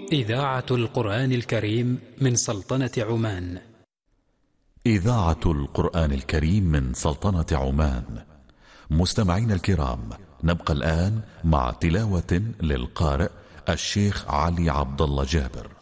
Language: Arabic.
إذاعة القرآن الكريم من سلطنة عمان. إذاعة القرآن الكريم من سلطنة عمان. مستمعين الكرام، نبقى الآن مع تلاوة للقارئ الشيخ علي عبد الله جابر.